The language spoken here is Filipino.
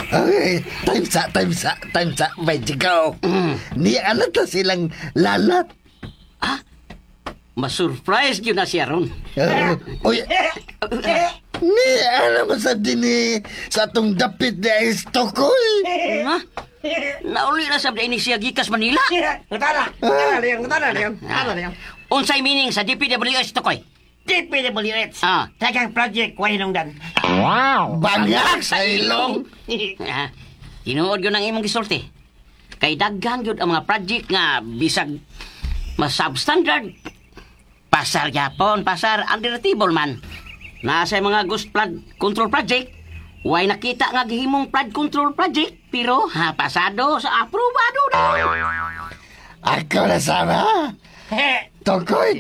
Okay, time sa, Magico. Ni alat na silang lalat. Masurprise yun na siya ron. Uy, ni alam mo sa dini sa atong dapit na istokoy. Ha? Nauli na sa ini siya gikas Manila. Ngutana Leon. Unsay meaning sa DPWH to koy? DPWH. Ah. Tagang project way nungdan. Bangag sa ilong. Tinuod yun ang imong gisulti. Kay daghan yun ang mga project nga bisag mas substandard. Pasar Japon, pasar undertable man. Nasa mga ghost flood control project, way nakita nga gihimong flood control project, pero pasado sa aprobado na. Ako na sana. Tokoy,